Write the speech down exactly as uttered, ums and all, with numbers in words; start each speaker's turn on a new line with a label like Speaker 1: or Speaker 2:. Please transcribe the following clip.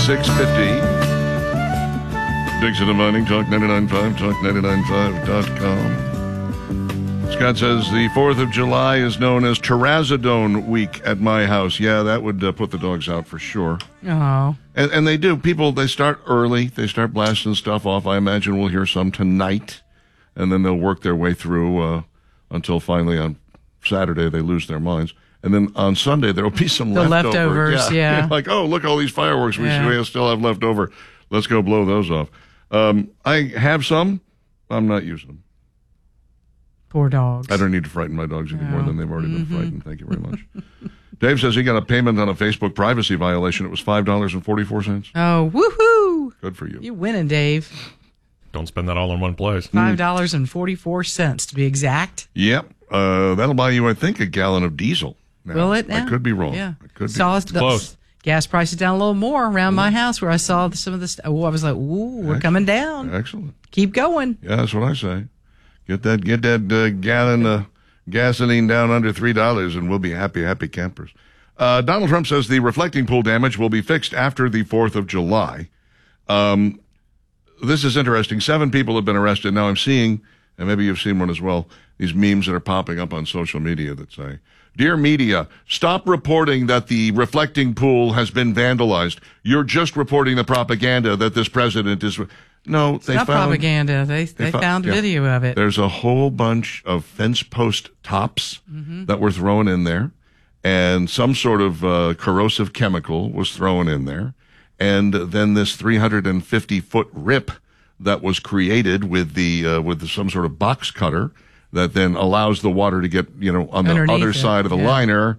Speaker 1: six fifty. Dixon and Vining, Talk ninety-nine point five, talk ninety-nine point five dot com. Scott says the fourth of July is known as Terrazodone Week at my house. Yeah, that would uh, put the dogs out for sure.
Speaker 2: Oh.
Speaker 1: And, and they do. People, they start early. They start blasting stuff off. I imagine we'll hear some tonight. And then they'll work their way through uh, until finally on Saturday they lose their minds. And then on Sunday there will be some
Speaker 2: the
Speaker 1: leftovers.
Speaker 2: leftovers, yeah.
Speaker 1: yeah. Like, oh, look, all these fireworks we,
Speaker 2: yeah.
Speaker 1: we still have left over. Let's go blow those off. Um, I have some. I'm not using them.
Speaker 2: Poor dogs.
Speaker 1: I don't need to frighten my dogs any more
Speaker 2: No.
Speaker 1: than they've already
Speaker 2: Mm-hmm.
Speaker 1: been frightened. Thank you very much. Dave says he got a payment on a Facebook privacy violation. It was five dollars and forty-four cents.
Speaker 2: Oh, woohoo!
Speaker 1: Good for you.
Speaker 2: You winning, Dave.
Speaker 3: Don't spend that all in one place.
Speaker 2: Five dollars and forty-four cents to be exact.
Speaker 1: Yep. Uh, that'll buy you, I think, a gallon of diesel. Now,
Speaker 2: Will it now?
Speaker 1: I could be wrong.
Speaker 2: Yeah.
Speaker 1: I could
Speaker 2: saw
Speaker 1: be.
Speaker 2: the
Speaker 3: close.
Speaker 2: gas prices down a little more around my house where I saw some of this. Oh, I was like, ooh, we're coming down.
Speaker 1: Excellent.
Speaker 2: Keep going.
Speaker 1: Yeah, that's what I say. Get that get that uh, gallon of gasoline down under three dollars, and we'll be happy, happy campers. Uh, Donald Trump says the reflecting pool damage will be fixed after the fourth of July. Um, this is interesting. Seven people have been arrested. Now I'm seeing, and maybe you've seen one as well, these memes that are popping up on social media that say, "Dear media, stop reporting that the reflecting pool has been vandalized. You're just reporting the propaganda that this president is..." No,
Speaker 2: It's
Speaker 1: they
Speaker 2: not
Speaker 1: found
Speaker 2: propaganda. They they,
Speaker 1: they fo-
Speaker 2: found
Speaker 1: yeah.
Speaker 2: video of it.
Speaker 1: There's a whole bunch of fence post tops
Speaker 2: Mm-hmm.
Speaker 1: that were thrown in there, and some sort of uh, corrosive chemical was thrown in there, and then this three hundred fifty foot rip that was created with the uh, with the, some sort of box cutter that then allows the water to get, you know, on the
Speaker 2: Underneath
Speaker 1: other
Speaker 2: it,
Speaker 1: side of the
Speaker 2: yeah.
Speaker 1: liner